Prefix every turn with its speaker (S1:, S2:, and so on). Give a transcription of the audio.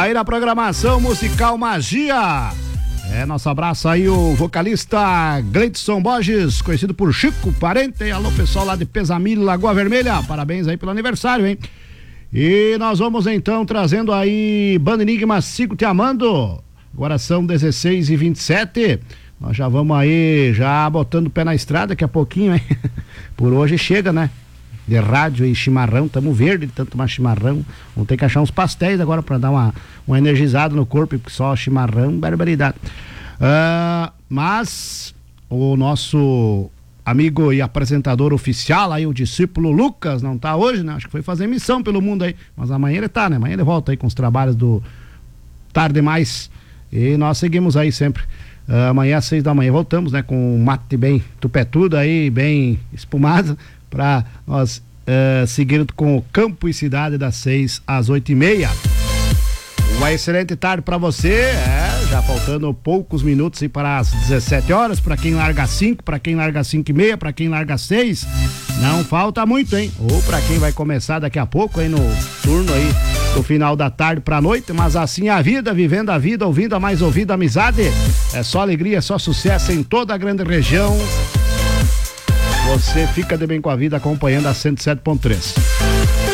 S1: Aí na programação musical Magia. Nosso abraço aí, o vocalista Gleidson Borges, conhecido por Chico, parente. Alô, pessoal lá de Pesamilho, Lagoa Vermelha. Parabéns aí pelo aniversário, hein? E nós vamos então trazendo aí Banda Enigma, Sigo Te Amando. Agora são 16h27. Nós já vamos aí, já botando o pé na estrada daqui a pouquinho, hein? Por hoje chega, né? De rádio e chimarrão, tamo verde de tanto tomar chimarrão. Vamos ter que achar uns pastéis agora pra dar uma energizada no corpo, porque só chimarrão, barbaridade. Mas o nosso amigo e apresentador oficial aí, o discípulo Lucas, não tá hoje, né? Acho que foi fazer missão pelo mundo aí, mas amanhã ele tá, né? Amanhã ele volta aí com os trabalhos do Tarde Mais. E nós seguimos aí sempre. Amanhã às 6 da manhã voltamos, né? Com um mate bem tupetudo aí, bem espumado, para nós seguir com o Campo e Cidade das 6 às 8h30. Uma excelente tarde para você, já faltando poucos minutos aí para as 17 horas, para quem larga 5, para quem larga 5h30, para quem larga 6, não falta muito, hein? Ou para quem vai começar daqui a pouco aí no turno aí do final da tarde pra noite, mas assim é a vida, vivendo a vida, ouvindo a mais ouvida amizade, é só alegria, é só sucesso em toda a grande região. Você fica de bem com a vida acompanhando a 107.3.